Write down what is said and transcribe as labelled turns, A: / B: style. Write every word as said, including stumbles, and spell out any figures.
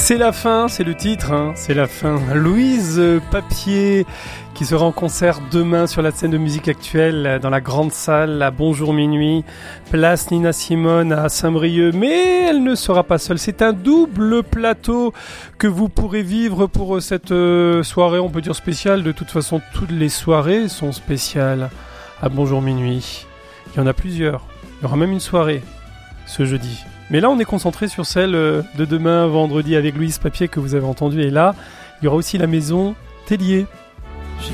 A: C'est la fin, c'est le titre, hein, c'est la fin. Louise Papier qui sera en concert demain sur la scène de musique actuelle dans la grande salle à Bonjour Minuit, place Nina Simone à Saint-Brieuc. Mais elle ne sera pas seule, c'est un double plateau que vous pourrez vivre pour cette soirée, on peut dire spéciale. De toute façon, toutes les soirées sont spéciales à Bonjour Minuit. Il y en a plusieurs, il y aura même une soirée ce jeudi. Mais là, on est concentré sur celle de demain, vendredi, avec Louise Papier que vous avez entendu. Et là, il y aura aussi la maison Tellier.